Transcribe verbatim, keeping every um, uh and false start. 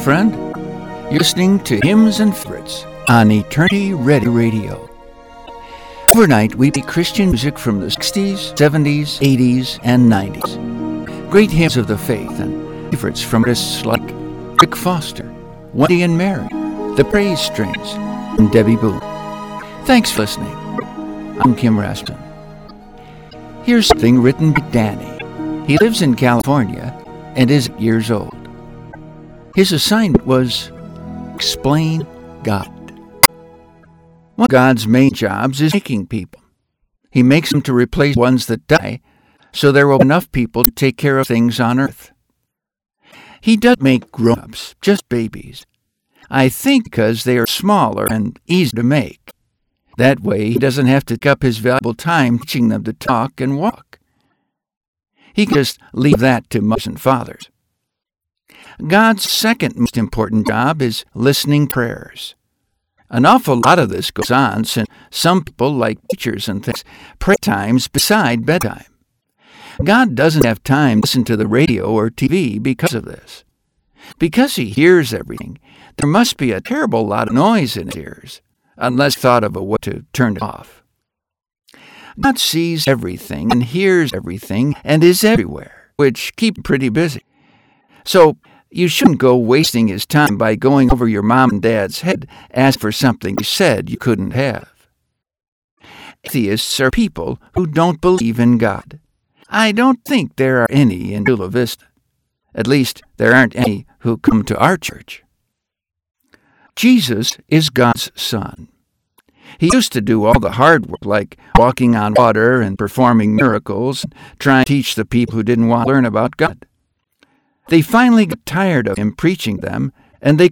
friend. You're listening to Hymns and Favorites on Eternity Ready Radio. Overnight, we play Christian music from the sixties, seventies, eighties, and nineties. Great hymns of the faith and favorites from artists like Rick Foster, Wendy and Mary, the Praise Strings, and Debbie Boone. Thanks for listening. I'm Kim Rasmussen. Here's something written by Danny. He lives in California and is eight years old. His assignment was explain God. One of God's main jobs is making people. He makes them to replace ones that die, so there will be enough people to take care of things on earth. He doesn't make grown-ups, just babies. I think because they are smaller and easy to make. That way he doesn't have to take up his valuable time teaching them to talk and walk. He can just leave that to mothers and fathers. God's second most important job is listening prayers. An awful lot of this goes on since some people, like teachers and things, pray times beside bedtime. God doesn't have time to listen to the radio or T V because of this. Because he hears everything, there must be a terrible lot of noise in his ears, unless thought of a way to turn it off. God sees everything and hears everything and is everywhere, which keeps him pretty busy. So you shouldn't go wasting his time by going over your mom and dad's head asking for something you said you couldn't have. Atheists are people who don't believe in God. I don't think there are any in Chula Vista. At least, there aren't any who come to our church. Jesus is God's Son. He used to do all the hard work, like walking on water and performing miracles, and trying to teach the people who didn't want to learn about God. They finally got tired of him preaching them, and they